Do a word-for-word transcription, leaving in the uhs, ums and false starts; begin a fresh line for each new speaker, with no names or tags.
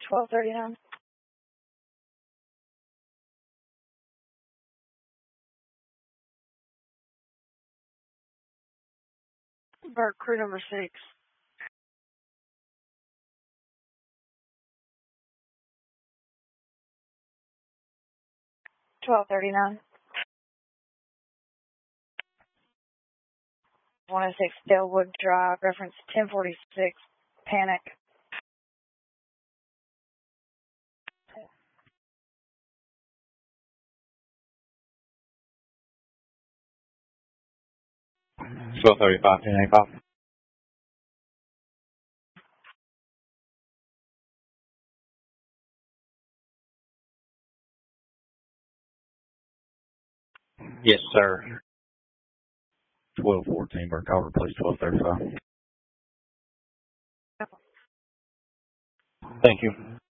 twelve thirty-nine. Bird crew number six. twelve thirty-nine. one oh six Delwood Drive, reference ten forty-six, panic.
twelve thirty-five, ten eighty-five. Yes, sir. twelve fourteen, Bird Call, replace twelve thirty-five. Thank you.